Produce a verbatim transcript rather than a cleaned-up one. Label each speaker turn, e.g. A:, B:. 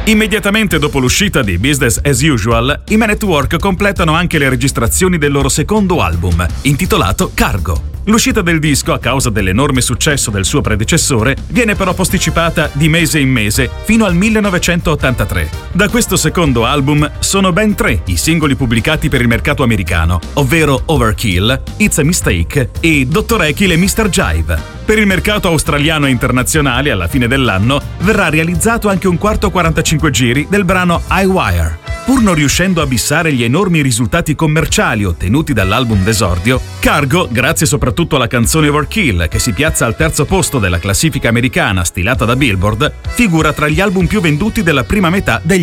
A: Immediatamente dopo l'uscita di Business as Usual, i Men at Work completano anche le registrazioni del loro secondo album, intitolato Cargo. L'uscita del disco, a causa dell'enorme successo del suo predecessore, viene però posticipata di mese in mese fino al millenovecentottantatré. Da questo secondo album sono ben tre i singoli pubblicati per il mercato americano, ovvero Overkill, It's a Mistake e dottor Jekyll e mister Jive. Per il mercato australiano e internazionale, alla fine dell'anno, verrà realizzato anche un quarto quarantacinque giri del brano I Wire. Pur non riuscendo a bissare gli enormi risultati commerciali ottenuti dall'album d'esordio, Cargo, grazie soprattutto alla canzone Overkill, che si piazza al terzo posto della classifica americana stilata da Billboard, figura tra gli album più venduti della prima metà degli